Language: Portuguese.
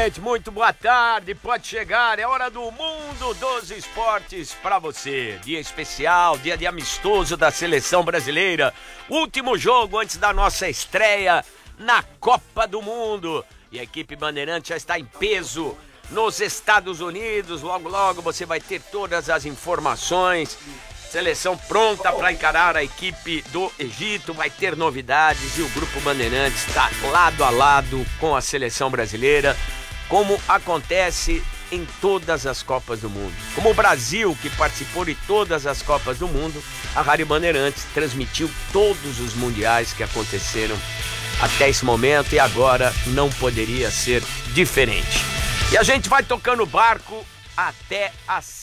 gente, muito boa tarde, pode chegar, é hora do Mundo dos Esportes pra você. Dia especial, dia de amistoso da Seleção Brasileira, último jogo antes da nossa estreia na Copa do Mundo. E a equipe Bandeirante já está em peso nos Estados Unidos, logo logo você vai ter todas as informações. Seleção pronta para encarar a equipe do Egito, vai ter novidades e o Grupo Bandeirantes está lado a lado com a Seleção Brasileira, como acontece em todas as Copas do Mundo. Como o Brasil, que participou de todas as Copas do Mundo, a Rádio Bandeirantes transmitiu todos os mundiais que aconteceram até esse momento e agora não poderia ser diferente. E a gente vai tocando o barco até as